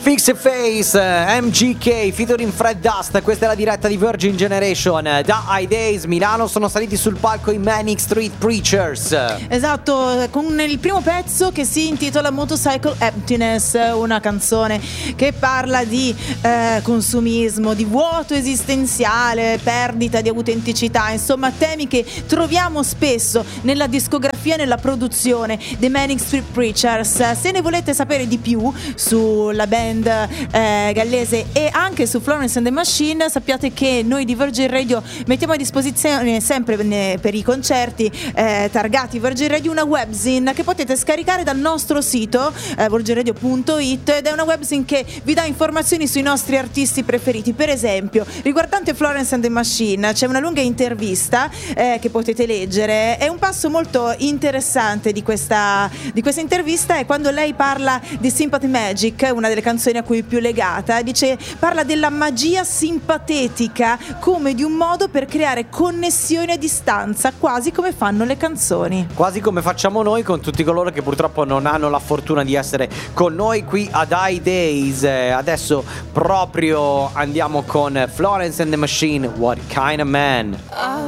Fix Face, MGK, featuring Fred Dust. Questa è la diretta di Virgin Generation. Da High Days Milano sono saliti sul palco i Manic Street Preachers. Esatto, con il primo pezzo che si intitola Motorcycle Emptiness, una canzone che parla di consumismo, di vuoto esistenziale, perdita di autenticità, insomma temi che troviamo spesso nella discografia e nella produzione dei Manic Street Preachers. Se ne volete sapere di più sulla band gallese e anche su Florence and the Machine, sappiate che noi di Virgin Radio mettiamo a disposizione sempre per i concerti targati Virgin Radio una webzine che potete scaricare dal nostro sito virginradio.it, ed è una webzine che vi dà informazioni sui nostri artisti preferiti. Per esempio, riguardante Florence and the Machine c'è una lunga intervista che potete leggere, e un passo molto interessante di questa intervista è quando lei parla di Sympathy Magic, una delle canzoni a cui è più legata. Parla della magia simpatetica come di un modo per creare connessioni a distanza, quasi come fanno le canzoni, quasi come facciamo noi con tutti coloro che purtroppo non hanno la fortuna di essere con noi qui ad High Days. Adesso proprio andiamo con Florence and the Machine, What Kind of Man.